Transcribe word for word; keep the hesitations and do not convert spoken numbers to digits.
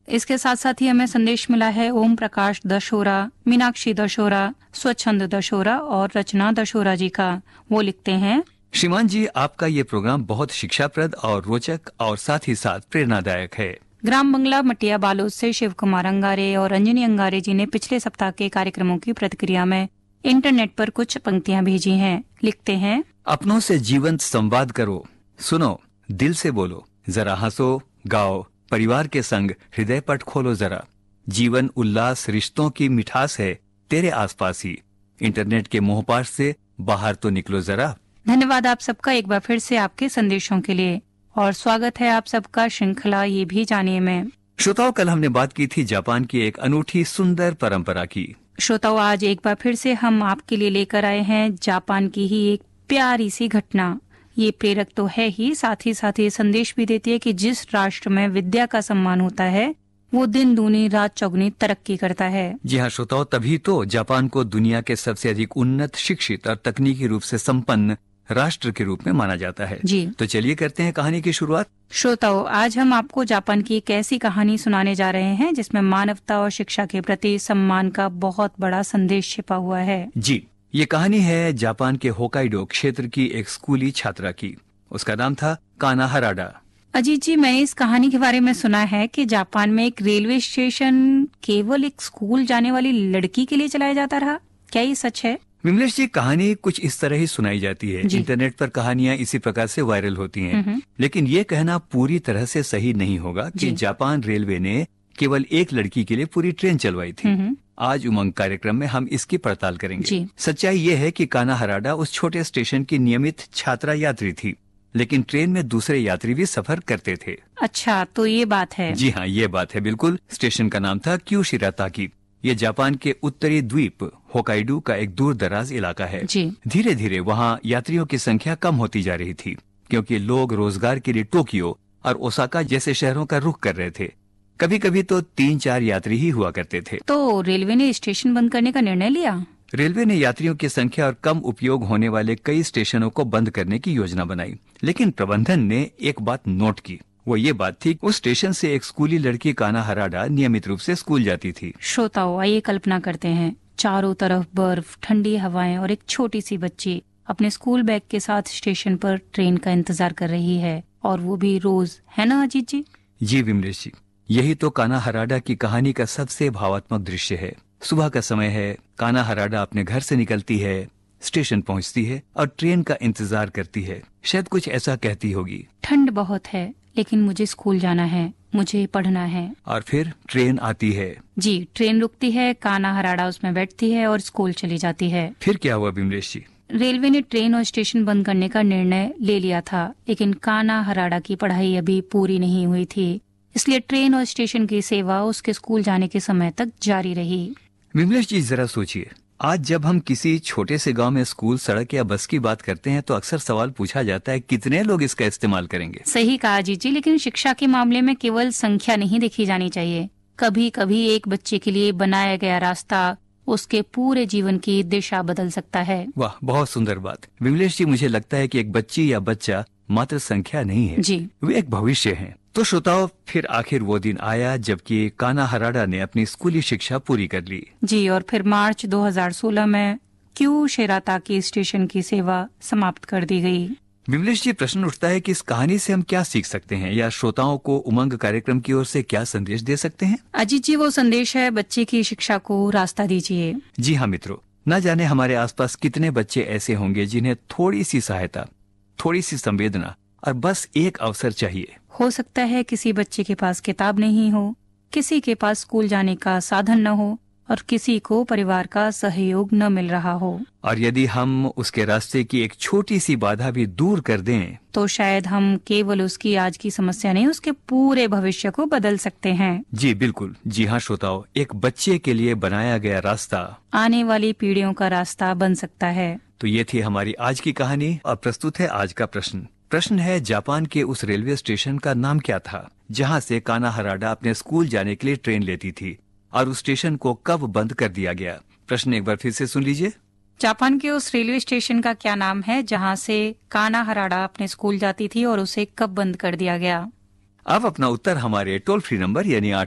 इसके साथ साथ ही हमें संदेश मिला है ओम प्रकाश दशोरा, मीनाक्षी दशोरा, स्वच्छंद दशोरा और रचना दशोरा जी का। वो लिखते हैं, श्रीमान जी, आपका ये प्रोग्राम बहुत शिक्षाप्रद और रोचक और साथ ही साथ प्रेरणादायक है। ग्राम बंगला मटिया बालोद से शिव कुमार अंगारे और अंजनी अंगारे जी ने पिछले सप्ताह के कार्यक्रमों की प्रतिक्रिया में इंटरनेट पर कुछ पंक्तियां भेजी हैं। लिखते हैं, अपनों से जीवंत संवाद करो, सुनो, दिल से बोलो, जरा हंसो, गाओ, परिवार के संग हृदय पट खोलो जरा। जीवन उल्लास रिश्तों की मिठास है तेरे आसपास ही। इंटरनेट के मोहपाश से बाहर तो निकलो जरा। धन्यवाद आप सबका एक बार फिर से आपके संदेशों के लिए और स्वागत है आप सबका श्रृंखला ये भी जानिए में। श्रोताओं, कल हमने बात की थी जापान की एक अनूठी सुंदर परंपरा की। श्रोताओं, आज एक बार फिर से हम आपके लिए लेकर आए हैं जापान की ही एक प्यारी सी घटना। ये प्रेरक तो है ही, साथ ही साथ ये संदेश भी देती है कि जिस राष्ट्र में विद्या का सम्मान होता है वो दिन दूनी रात चौगुनी तरक्की करता है। जी हाँ श्रोताओं, तभी तो जापान को दुनिया के सबसे अधिक उन्नत, शिक्षित और तकनीकी रूप से संपन्न राष्ट्र के रूप में माना जाता है। जी तो चलिए करते हैं कहानी की शुरुआत। श्रोताओं, आज हम आपको जापान की एक ऐसी कहानी सुनाने जा रहे हैं जिसमें मानवता और शिक्षा के प्रति सम्मान का बहुत बड़ा संदेश छिपा हुआ है। जी, ये कहानी है जापान के होकाइडो क्षेत्र की एक स्कूली छात्रा की। उसका नाम था काना हराडा। अजीत जी, मैंने इस कहानी के बारे में सुना है कि जापान में एक रेलवे स्टेशन केवल एक स्कूल जाने वाली लड़की के लिए चलाया जाता रहा। क्या ये सच है? विमलेश जी, कहानी कुछ इस तरह ही सुनाई जाती है। इंटरनेट पर कहानियां इसी प्रकार से वायरल होती हैं। लेकिन ये कहना पूरी तरह से सही नहीं होगा कि जापान रेलवे ने केवल एक लड़की के लिए पूरी ट्रेन चलवाई थी। आज उमंग कार्यक्रम में हम इसकी पड़ताल करेंगे। सच्चाई ये है कि काना हराडा उस छोटे स्टेशन की नियमित छात्रा यात्री थी, लेकिन ट्रेन में दूसरे यात्री भी सफर करते थे। अच्छा, तो ये बात है। जी हाँ, ये बात है बिल्कुल। स्टेशन का नाम था क्यूशिराताकी। ये जापान के उत्तरी द्वीप होकाइडो का एक दूर दराज इलाका है। धीरे धीरे वहाँ यात्रियों की संख्या कम होती जा रही थी, क्योंकि लोग रोजगार के लिए टोक्यो और ओसाका जैसे शहरों का रुख कर रहे थे। कभी कभी तो तीन चार यात्री ही हुआ करते थे। तो रेलवे ने स्टेशन बंद करने का निर्णय लिया। रेलवे ने यात्रियों की संख्या और कम उपयोग होने वाले कई स्टेशनों को बंद करने की योजना बनाई, लेकिन प्रबंधन ने एक बात नोट की। वो ये बात थी, उस स्टेशन से एक स्कूली लड़की काना हराडा नियमित रूप से स्कूल जाती थी। श्रोताओं, आइए कल्पना करते हैं, चारों तरफ बर्फ, ठंडी हवाएं और एक छोटी सी बच्ची अपने स्कूल बैग के साथ स्टेशन पर ट्रेन का इंतजार कर रही है, और वो भी रोज, है ना अजीत जी? जी विमलेश जी, यही तो काना हराडा की कहानी का सबसे भावात्मक दृश्य है। सुबह का समय है, काना हराडा अपने घर से निकलती है, स्टेशन पहुंचती है और ट्रेन का इंतजार करती है। शायद कुछ ऐसा कहती होगी, ठंड बहुत है लेकिन मुझे स्कूल जाना है, मुझे पढ़ना है। और फिर ट्रेन आती है। जी, ट्रेन रुकती है, काना हराडा उसमें बैठती है और स्कूल चली जाती है। फिर क्या हुआ विमलेश जी? रेलवे ने ट्रेन और स्टेशन बंद करने का निर्णय ले लिया था, लेकिन काना हराडा की पढ़ाई अभी पूरी नहीं हुई थी, इसलिए ट्रेन और स्टेशन की सेवा उसके स्कूल जाने के समय तक जारी रही। विमलेश जी, जरा सोचिए, आज जब हम किसी छोटे से गांव में स्कूल, सड़क या बस की बात करते हैं तो अक्सर सवाल पूछा जाता है, कितने लोग इसका इस्तेमाल करेंगे? सही कहा जी जी, लेकिन शिक्षा के मामले में केवल संख्या नहीं देखी जानी चाहिए। कभी कभी एक बच्चे के लिए बनाया गया रास्ता उसके पूरे जीवन की दिशा बदल सकता है। वाह, बहुत सुंदर बात। विमलेश जी, मुझे लगता है कि एक बच्ची या बच्चा मात्र संख्या नहीं है जी, वे एक भविष्य है। तो श्रोताओं, फिर आखिर वो दिन आया जबकि काना हराडा ने अपनी स्कूली शिक्षा पूरी कर ली। जी, और फिर मार्च दो हज़ार सोलह में क्यूशिराताकी स्टेशन की सेवा समाप्त कर दी गई। विमलेश जी, प्रश्न उठता है कि इस कहानी से हम क्या सीख सकते हैं, या श्रोताओं को उमंग कार्यक्रम की ओर से क्या संदेश दे सकते हैं? अजीत जी, वो संदेश है, बच्चे की शिक्षा को रास्ता दीजिए। जी हाँ मित्रों, न जाने हमारे आसपास कितने बच्चे ऐसे होंगे जिन्हें थोड़ी सी सहायता, थोड़ी सी संवेदना और बस एक अवसर चाहिए। हो सकता है किसी बच्चे के पास किताब नहीं हो, किसी के पास स्कूल जाने का साधन न हो और किसी को परिवार का सहयोग न मिल रहा हो। और यदि हम उसके रास्ते की एक छोटी सी बाधा भी दूर कर दें तो शायद हम केवल उसकी आज की समस्या नहीं, उसके पूरे भविष्य को बदल सकते हैं। जी बिल्कुल। जी हाँ श्रोताओ, एक बच्चे के लिए बनाया गया रास्ता आने वाली पीढ़ियों का रास्ता बन सकता है। तो ये थी हमारी आज की कहानी और प्रस्तुत है आज का प्रश्न। प्रश्न है, जापान के उस रेलवे स्टेशन का नाम क्या था जहाँ से काना हराडा अपने स्कूल जाने के लिए ट्रेन लेती थी, और उस स्टेशन को कब बंद कर दिया गया? प्रश्न एक बार फिर से सुन लीजिए। जापान के उस रेलवे स्टेशन का क्या नाम है जहाँ से काना हराडा अपने स्कूल जाती थी और उसे कब बंद कर दिया गया? आप अपना उत्तर हमारे टोल फ्री नंबर यानी